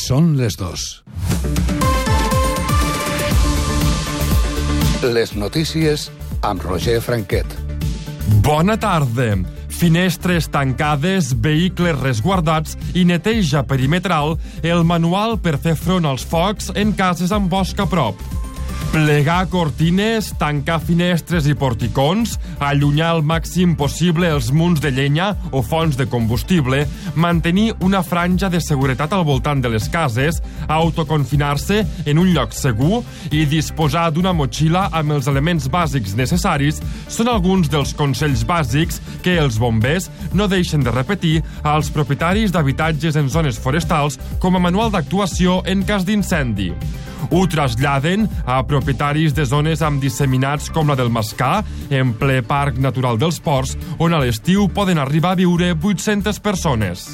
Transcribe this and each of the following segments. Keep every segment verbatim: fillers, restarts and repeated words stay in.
Són les dos. Les notícies amb Roger Franquet. Bona tarda. Finestres tancades, vehicles resguardats i neteja perimetral, el manual per fer front als focs en cases amb bosc a prop. Plegar cortines, tancar finestres i porticons, allunyar al màxim possible els munts de llenya o fonts de combustible, mantenir una franja de seguretat al voltant de les cases, autoconfinar-se en un lloc segur i disposar d'una motxilla amb els elements bàsics necessaris són alguns dels consells bàsics que els bombers no deixen de repetir als propietaris d'habitatges en zones forestals com a manual d'actuació en cas d'incendi. Ho traslladen a propietaris de zones amb disseminats com la del Mascar, en ple Parc Natural dels Ports, on a l'estiu poden arribar a viure vuit-centes persones.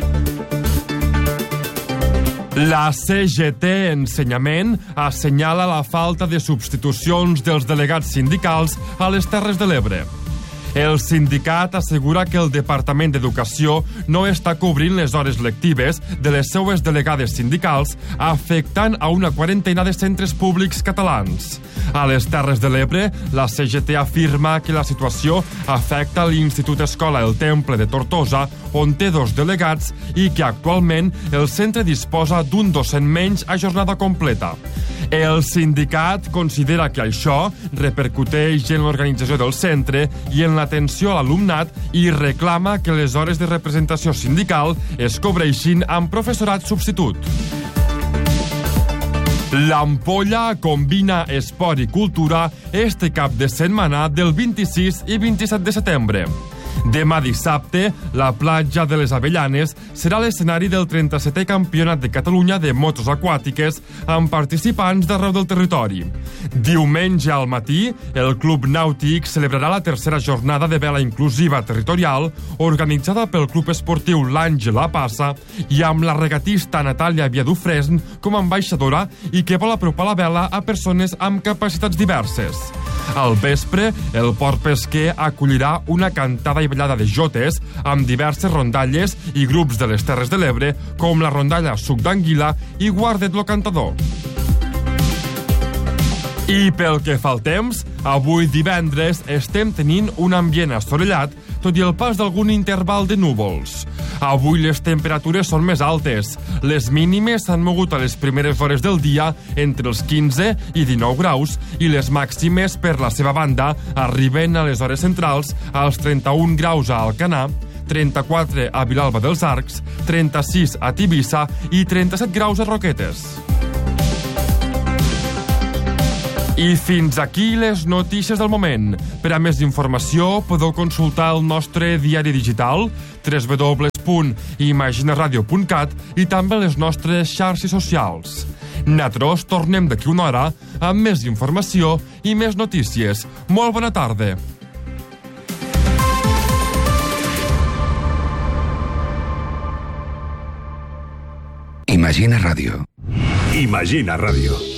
La C G T Ensenyament assenyala la falta de substitucions dels delegats sindicals a les Terres de l'Ebre. El sindicat assegura que el Departament d'Educació no està cobrint les hores lectives de les seues delegades sindicals, afectant a una quarantena de centres públics catalans. A les Terres de l'Ebre, la C G T afirma que la situació afecta l'Institut Escola El Temple de Tortosa, on té dos delegats i que actualment el centre disposa d'un docent menys a jornada completa. El sindicat considera que això repercuteix en l'organització del centre i en l'atenció a l'alumnat i reclama que les hores de representació sindical es cobreixin amb professorat substitut. L'Ampolla combina esport i cultura este cap de setmana del vint-i-sis i vint-i-set de setembre. Demà dissabte, la platja de les Avellanes serà l'escenari del trenta-setè Campionat de Catalunya de motos aquàtiques amb participants d'arreu del territori. Diumenge al matí, el Club Nàutic celebrarà la tercera jornada de vela inclusiva territorial organitzada pel Club Esportiu l'Àngela Passa i amb la regatista Natàlia Viadufresne com a ambaixadora i que vol apropar la vela a persones amb capacitats diverses. Al vespre, el Port Pesquer acollirà una cantada i ballada de jotes amb diverses rondalles i grups de les Terres de l'Ebre com la rondalla Suc d'Anguila i Guardet lo Cantador. I pel que fa al temps, avui divendres estem tenint un ambient assolellat, tot i el pas d'algun interval de núvols. Avui les temperatures són més altes. Les mínimes s'han mogut a les primeres hores del dia entre els quinze i dinou graus i les màximes, per la seva banda, arriben a les hores centrals als trenta-un graus a Alcanar, trenta-quatre a Vilalba dels Arcs, trenta-sis a Tivissa i trenta-set graus a Roquetes. I fins aquí les notícies del moment. Per a més informació podeu consultar el nostre diari digital w w w punt imaginaradio punt cat i també les nostres xarxes socials. Nosaltres tornem d'aquí una hora amb més informació i més notícies. Molt bona tarda. Imagina Ràdio. Imagina Ràdio.